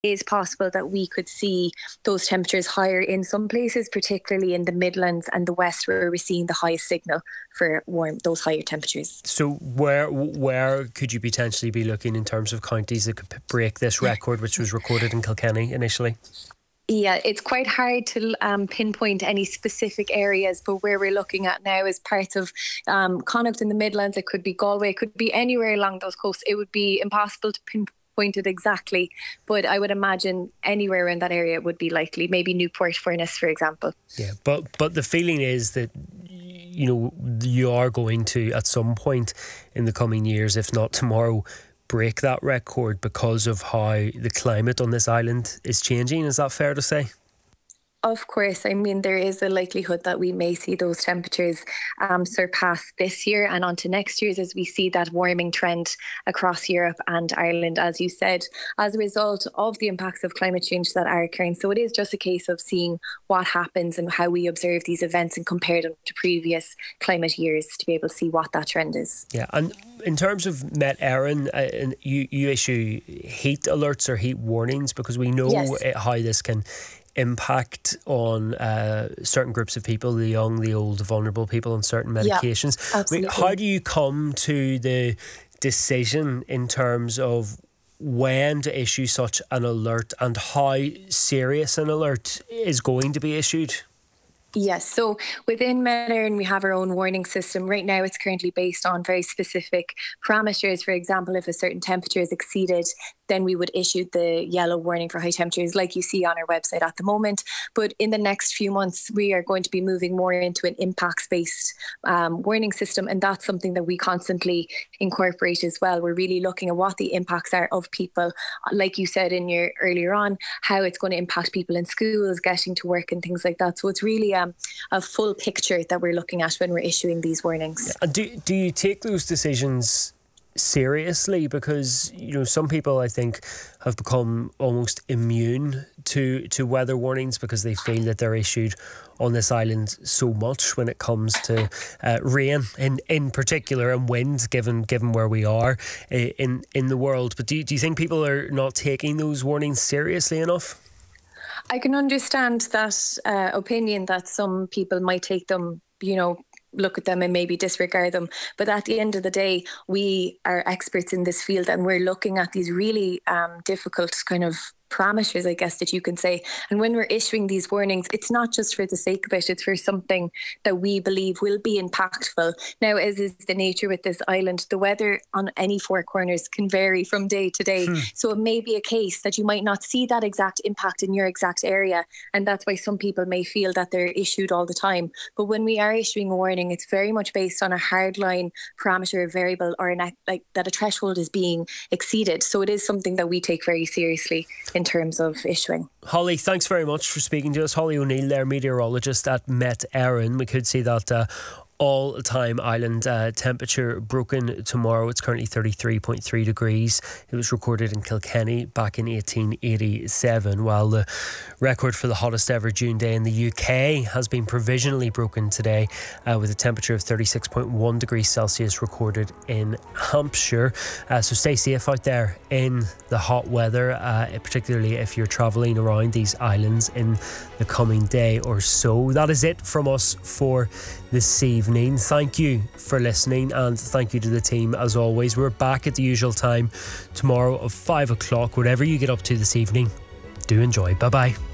is possible that we could see those temperatures higher in some places, particularly in the Midlands and the West, where we're seeing the highest signal for those higher temperatures. So where could you potentially be looking in terms of counties that could break this record, which was recorded in Kilkenny initially? Yeah, it's quite hard to pinpoint any specific areas, but where we're looking at now is parts of Connacht in the Midlands. It could be Galway, it could be anywhere along those coasts. It would be impossible to pinpoint it exactly, but I would imagine anywhere in that area would be likely. Maybe Newport, Furness, for example. Yeah, but the feeling is that you are going to, at some point in the coming years, if not tomorrow, break that record because of how the climate on this island is changing. Is that fair to say? Of course. I mean, there is a likelihood that we may see those temperatures surpass this year and onto next year's as we see that warming trend across Europe and Ireland, as you said, as a result of the impacts of climate change that are occurring. So it is just a case of seeing what happens and how we observe these events and compare them to previous climate years to be able to see what that trend is. Yeah, and in terms of Met Éireann, you issue heat alerts or heat warnings because we know how this can impact on certain groups of people, the young, the old, the vulnerable people on certain medications. Yeah, absolutely. How do you come to the decision in terms of when to issue such an alert and how serious an alert is going to be issued? Yes, so within Met Éireann we have our own warning system. Right now it's currently based on very specific parameters. For example, if a certain temperature is exceeded, then we would issue the yellow warning for high temperatures like you see on our website at the moment. But in the next few months, we are going to be moving more into an impacts-based warning system, and that's something that we constantly incorporate as well. We're really looking at what the impacts are of people, like you said in your earlier on, how it's going to impact people in schools, getting to work and things like that. So it's really a full picture that we're looking at when we're issuing these warnings. And do you take those decisions seriously? Because some people, I think, have become almost immune to weather warnings because they feel that they're issued on this island so much when it comes to rain in particular, and wind, given where we are in the world. But do you think people are not taking those warnings seriously enough? I can understand that opinion that some people might take them, look at them and maybe disregard them. But at the end of the day, we are experts in this field and we're looking at these really difficult kind of parameters, I guess, that you can say. And when we're issuing these warnings, it's not just for the sake of it, it's for something that we believe will be impactful. Now, as is the nature with this island, the weather on any four corners can vary from day to day. So it may be a case that you might not see that exact impact in your exact area. And that's why some people may feel that they're issued all the time. But when we are issuing a warning, it's very much based on a hardline parameter variable or that a threshold is being exceeded. So it is something that we take very seriously in terms of issuing. Holly, thanks very much for speaking to us. Holly O'Neill there, meteorologist at Met Éireann. We could see that all-time island temperature broken tomorrow. It's currently 33.3 degrees. It was recorded in Kilkenny back in 1887, while the record for the hottest ever June day in the UK has been provisionally broken today with a temperature of 36.1 degrees Celsius recorded in Hampshire. So stay safe out there in the hot weather, particularly if you're travelling around these islands in the coming day or so. That is it from us for this evening. Thank you for listening, and thank you to the team as always. We're back at the usual time tomorrow of 5 o'clock. Whatever you get up to this evening, do enjoy. Bye bye.